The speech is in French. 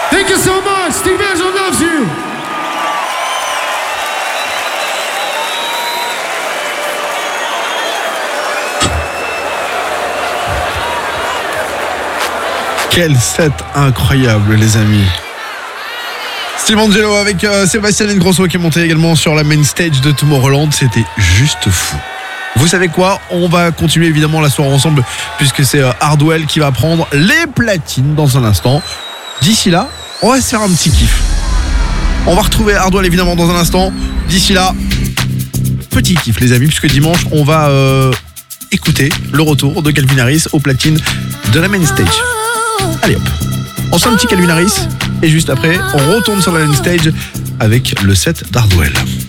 Thank you so much. Steve Angel loves you. Quel set incroyable, les amis. Steve Angelo avec Sébastien Ingrosso qui est monté également sur la main stage de Tomorrowland. C'était juste fou. Vous savez quoi? On va continuer évidemment la soirée ensemble puisque c'est Hardwell qui va prendre les platines dans un instant. D'ici là, on va se faire un petit kiff. On va retrouver Hardwell évidemment dans un instant. D'ici là, petit kiff les amis, puisque dimanche on va écouter le retour de Calvin Harris aux platines de la main stage. Allez hop, on se fait un petit Calvin Harris et juste après on retourne sur la main stage avec le set d'Hardwell.